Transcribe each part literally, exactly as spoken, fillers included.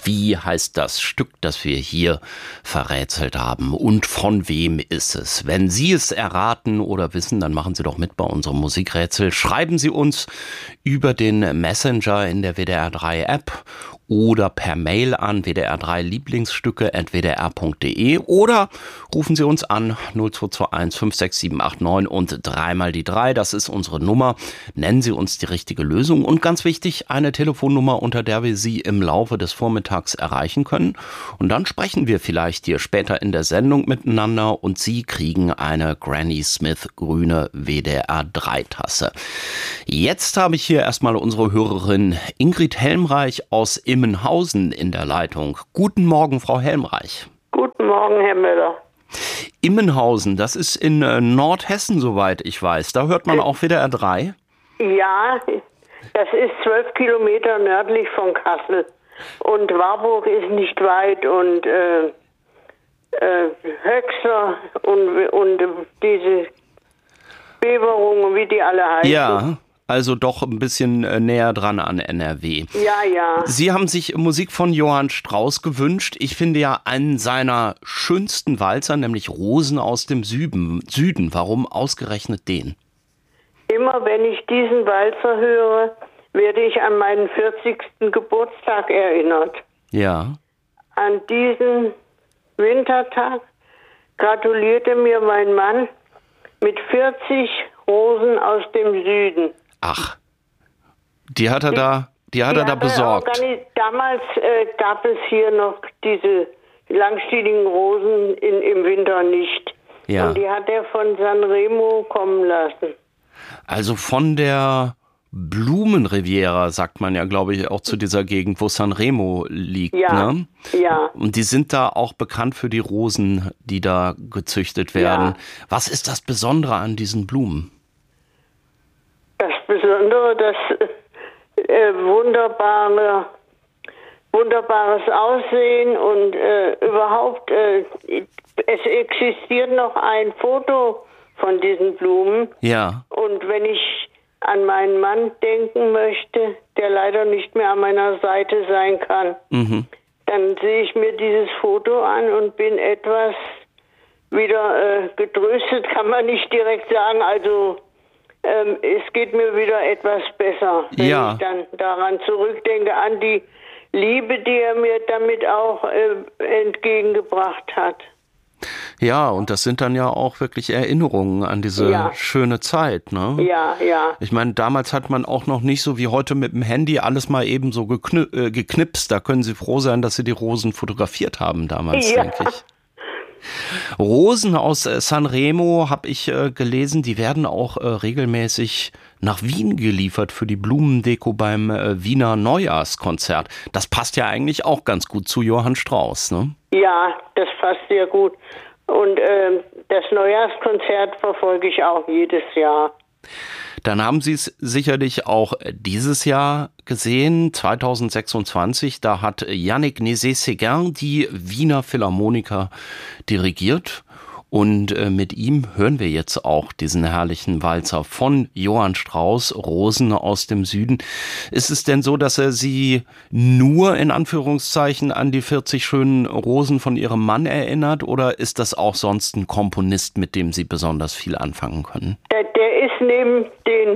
Wie heißt das Stück, das wir hier verrätselt haben? Und von wem ist es? Wenn Sie es erraten oder wissen, dann machen Sie doch mit bei unserem Musikrätsel. Schreiben Sie uns über den Messenger in der W D R drei App oder per Mail an w d r drei lieblingsstücke at w d r punkt d e oder rufen Sie uns an null zwei zwei eins fünf sechs sieben acht neun und dreimal die drei. Das ist unsere Nummer. Nennen Sie uns die richtige Lösung und ganz wichtig, eine Telefonnummer, unter der wir Sie im Laufe des Vormittags erreichen können. Und dann sprechen wir vielleicht hier später in der Sendung miteinander und Sie kriegen eine Granny Smith grüne W D R drei Tasse. Jetzt habe ich hier erstmal unsere Hörerin Ingrid Helmreich aus Immenhausen in der Leitung. Guten Morgen, Frau Helmreich. Guten Morgen, Herr Müller. Immenhausen, das ist in Nordhessen, soweit ich weiß. Da hört man auch W D R drei? Ja, das ist zwölf Kilometer nördlich von Kassel. Und Warburg ist nicht weit und äh, äh, Höxter und, und diese Beverungen, wie die alle heißen. Ja, also doch ein bisschen äh, näher dran an N R W. Ja, ja. Sie haben sich Musik von Johann Strauss gewünscht. Ich finde ja einen seiner schönsten Walzer, nämlich Rosen aus dem Süden. Süden. Warum ausgerechnet den? Immer wenn ich diesen Walzer höre, werde ich an meinen vierzigsten Geburtstag erinnert. Ja. An diesen Wintertag gratulierte mir mein Mann mit vierzig Rosen aus dem Süden. Ach, die hat er die, da, die hat die er da besorgt. Organi- Damals äh, gab es hier noch diese langstieligen Rosen in, im Winter nicht. Ja. Und die hat er von Sanremo kommen lassen. Also von der Blumenriviera, sagt man ja, glaube ich, auch zu dieser Gegend, wo Sanremo liegt. Ja, ne? ja. Und die sind da auch bekannt für die Rosen, die da gezüchtet werden. Ja. Was ist das Besondere an diesen Blumen? Das Besondere, das äh, wunderbare, wunderbares Aussehen und äh, überhaupt, äh, es existiert noch ein Foto von diesen Blumen. Ja. Und wenn ich an meinen Mann denken möchte, der leider nicht mehr an meiner Seite sein kann, mhm. dann sehe ich mir dieses Foto an und bin etwas wieder äh, getröstet, kann man nicht direkt sagen. Also ähm, es geht mir wieder etwas besser, wenn ja. ich dann daran zurückdenke, an die Liebe, die er mir damit auch äh, entgegengebracht hat. Ja, und das sind dann ja auch wirklich Erinnerungen an diese ja. schöne Zeit, ne? Ja, ja. Ich meine, damals hat man auch noch nicht so wie heute mit dem Handy alles mal eben so geknü- äh, geknipst. Da können Sie froh sein, dass Sie die Rosen fotografiert haben damals, ja. denke ich. Rosen aus äh, Sanremo habe ich äh, gelesen, die werden auch äh, regelmäßig nach Wien geliefert für die Blumendeko beim äh, Wiener Neujahrskonzert. Das passt ja eigentlich auch ganz gut zu Johann Strauss, ne? Ja, das passt sehr gut. Und äh, das Neujahrskonzert verfolge ich auch jedes Jahr. Dann haben Sie es sicherlich auch dieses Jahr gesehen, zwanzig sechsundzwanzig. Da hat Yannick Nézet-Séguin die Wiener Philharmoniker dirigiert. Und äh, mit ihm hören wir jetzt auch diesen herrlichen Walzer von Johann Strauss, Rosen aus dem Süden. Ist es denn so, dass er Sie nur in Anführungszeichen an die vierzig schönen Rosen von Ihrem Mann erinnert? Oder ist das auch sonst ein Komponist, mit dem Sie besonders viel anfangen können? Der, der ist neben den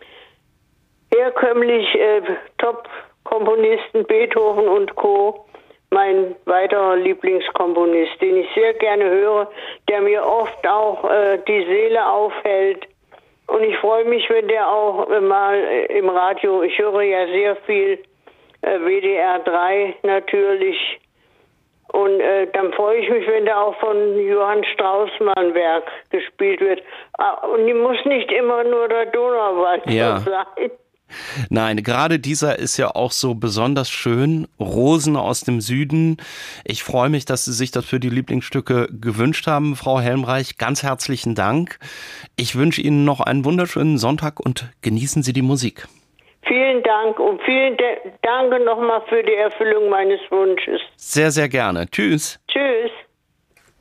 herkömmlich äh, Top-Komponisten Beethoven und Co. mein weiterer Lieblingskomponist, den ich sehr gerne höre, der mir oft auch äh, die Seele aufhält. Und ich freue mich, wenn der auch äh, mal äh, im Radio, ich höre ja sehr viel äh, W D R drei natürlich. Und äh, dann freue ich mich, wenn der auch von Johann Strauss mal ein Werk gespielt wird. Ah, und die muss nicht immer nur der Donauwalzer ja. sein. Nein, gerade dieser ist ja auch so besonders schön. Rosen aus dem Süden. Ich freue mich, dass Sie sich das für die Lieblingsstücke gewünscht haben, Frau Helmreich. Ganz herzlichen Dank. Ich wünsche Ihnen noch einen wunderschönen Sonntag und genießen Sie die Musik. Vielen Dank und vielen Dank nochmal für die Erfüllung meines Wunsches. Sehr, sehr gerne. Tschüss. Tschüss.